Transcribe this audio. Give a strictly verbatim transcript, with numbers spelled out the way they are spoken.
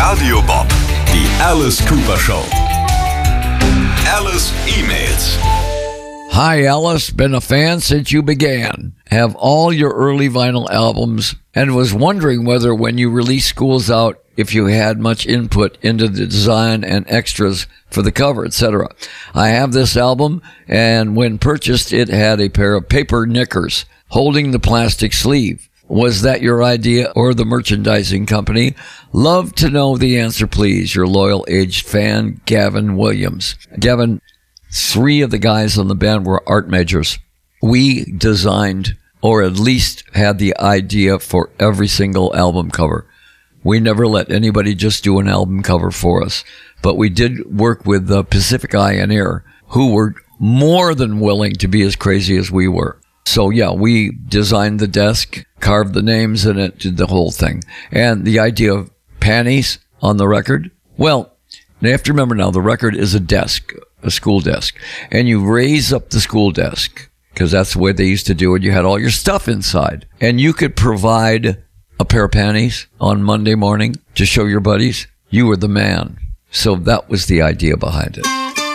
Radio Bob, die Alice Cooper Show. Alice emails. Hi, Alice. Been a fan since you began. Have all your early vinyl albums and was wondering whether when you released Schools Out, if you had much input into the design and extras for the cover, et cetera. I have this album, and when purchased, it had a pair of paper knickers holding the plastic sleeve. Was that your idea or the merchandising company? Love to know the answer, please. Your loyal aged fan, Gavin Williams. Gavin, three of the guys on the band were art majors. We designed, or at least had the idea for every single album cover. We never let anybody just do an album cover for us. But we did work with the Pacific Eye and Ear, who were more than willing to be as crazy as we were. So yeah, we designed the desk, carved the names in it, did the whole thing. And the idea of panties on the record, well, you have to remember now, the record is a desk, a school desk. And you raise up the school desk, because that's the way they used to do it. You had all your stuff inside. And you could provide a pair of panties on Monday morning to show your buddies. You were the man. So that was the idea behind it.